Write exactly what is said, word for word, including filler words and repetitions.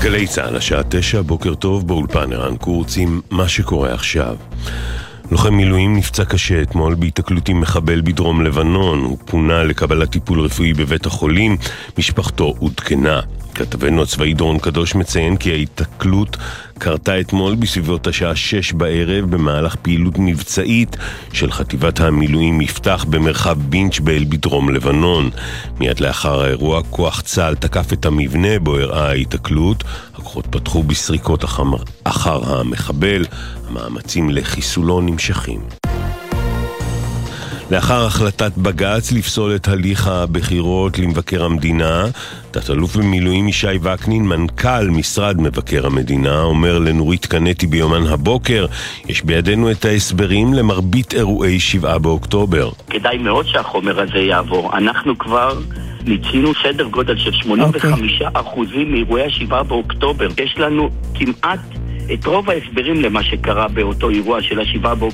גלי צהל, השעה תשע, בוקר טוב, באולפן ערן קורץ עם מה שקורה עכשיו. לוחם מילואים נפצע קשה אתמול בהיתקלות עם מחבל בדרום לבנון. הוא פונה לקבלת טיפול רפואי בבית החולים, משפחתו עודכנה. כתבנו הצבאי דורון קדוש מציין כי ההיתקלות קרתה אתמול בסביבות השעה שש בערב במהלך פעילות מבצעית של חטיבת המילואים מפתח במרחב בינצ'בל בדרום לבנון. מיד לאחר האירוע כוח צה"ל תקף את המבנה בו הראה ההיתקלות. הכוחות פתחו בסריקות אחר, אחר המחבל. המאמצים לחיסולו נמשכים. לאחר החלטת בג"ץ לפסול את הליך הבחירות למבקר המדינה, תת-אלוף במילואים ישי וקנין, מנכ"ל משרד מבקר המדינה, אומר לנורית קנטי ביומן הבוקר, יש בידינו את ההסברים למרבית אירועי שבעה באוקטובר. כדאי מאוד שהחומר הזה יעבור. אנחנו כבר ניצינו סדר גודל של שמונים וחמישה אחוזים מאירועי השבעה באוקטובר. יש לנו כמעט את רוב ההסברים למה שקרה באותו אירוע של השבעה באוקטובר.